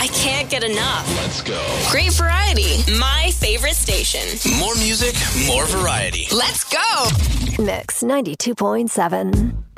I can't get enough. Let's go. Great variety. My favorite station. More music, more variety. Let's go. Mix 92.7.